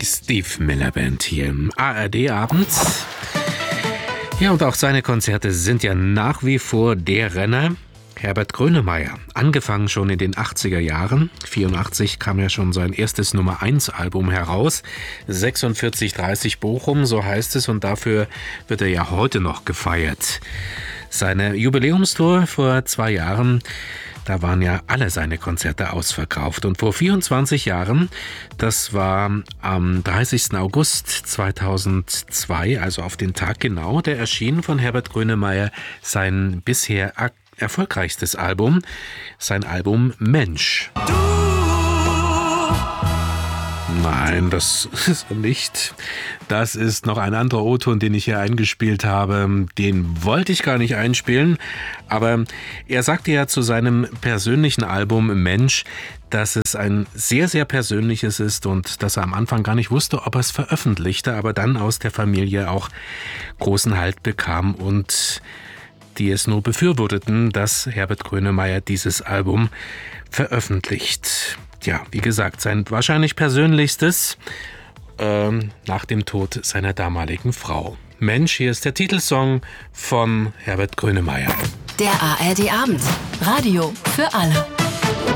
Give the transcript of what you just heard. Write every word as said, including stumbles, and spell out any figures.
Steve Miller Band hier im A R D-Abend. Ja, und auch seine Konzerte sind ja nach wie vor der Renner. Herbert Grönemeyer, angefangen schon in den achtziger Jahren. vierundachtzig kam ja schon sein erstes Nummer eins Album heraus. sechsundvierzig dreißig Bochum, so heißt es, und dafür wird er ja heute noch gefeiert. Seine Jubiläumstour vor zwei Jahren, da waren ja alle seine Konzerte ausverkauft. Und vor vierundzwanzig Jahren, das war am dreißigsten August zweitausendzwei, also auf den Tag genau, da erschien von Herbert Grönemeyer sein bisher ak- erfolgreichstes Album, sein Album Mensch. Du. Nein, das ist er nicht. Das ist noch ein anderer O-Ton, den ich hier eingespielt habe. Den wollte ich gar nicht einspielen, aber er sagte ja zu seinem persönlichen Album Mensch, dass es ein sehr, sehr persönliches ist und dass er am Anfang gar nicht wusste, ob er es veröffentlichte, aber dann aus der Familie auch großen Halt bekam und die es nur befürworteten, dass Herbert Grönemeyer dieses Album veröffentlicht. Ja, wie gesagt, sein wahrscheinlich persönlichstes ähm, nach dem Tod seiner damaligen Frau. Mensch, hier ist der Titelsong von Herbert Grönemeyer. Der A R D-Abend. Radio für alle.